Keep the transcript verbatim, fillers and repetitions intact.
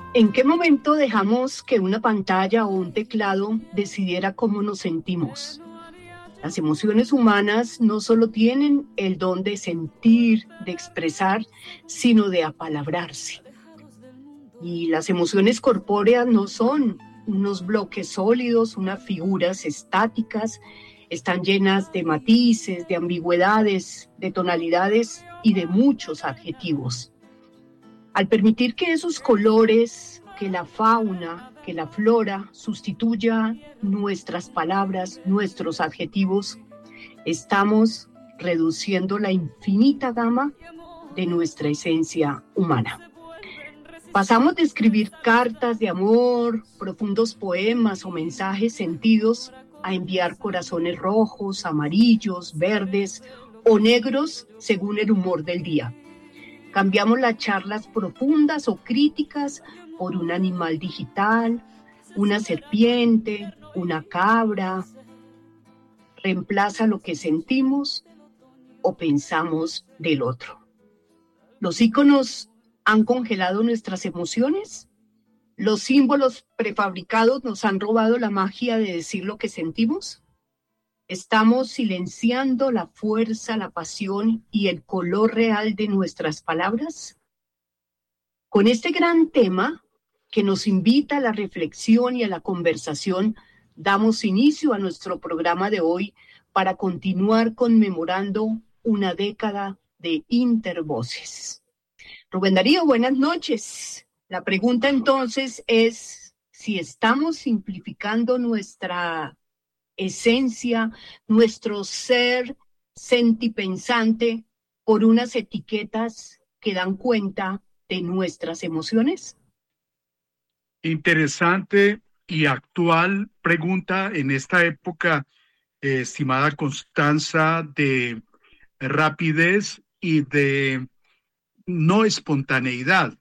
¿En qué momento dejamos que una pantalla o un teclado decidiera cómo nos sentimos? Las emociones humanas no solo tienen el don de sentir, de expresar, sino de apalabrarse. Y las emociones corpóreas no son unos bloques sólidos, unas figuras estáticas, están llenas de matices, de ambigüedades, de tonalidades y de muchos adjetivos. Al permitir que esos colores, que la fauna, que la flora sustituya nuestras palabras, nuestros adjetivos, estamos reduciendo la infinita gama de nuestra esencia humana. Pasamos de escribir cartas de amor, profundos poemas o mensajes sentidos a enviar corazones rojos, amarillos, verdes o negros según el humor del día. Cambiamos las charlas profundas o críticas por un animal digital, una serpiente, una cabra. Reemplaza lo que sentimos o pensamos del otro. Los íconos han congelado nuestras emociones. Los símbolos prefabricados nos han robado la magia de decir lo que sentimos. Estamos silenciando la fuerza, la pasión y el color real de nuestras palabras. Con este gran tema que nos invita a la reflexión y a la conversación, damos inicio a nuestro programa de hoy para continuar conmemorando una década de intervoces. Rubén Darío, buenas noches. La pregunta entonces es si estamos simplificando nuestra esencia, nuestro ser sentipensante por unas etiquetas que dan cuenta de nuestras emociones. Interesante y actual pregunta en esta época, eh, estimada Constanza, de rapidez y de no espontaneidad.